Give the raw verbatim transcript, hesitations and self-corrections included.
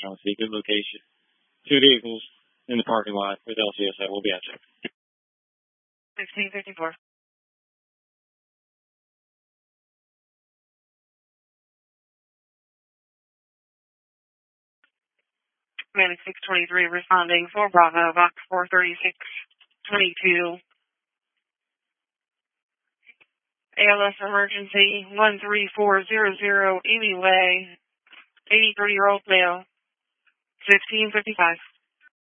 trying to see a good location. Two vehicles in the parking lot with L C S A. We'll be at you. sixteen fifty-four. Command six twenty-three responding for Bravo, box four thirty-six twenty-two. A L S emergency one three four zero zero, Amy Way, eighty-three-year-old male, fifteen fifty-five.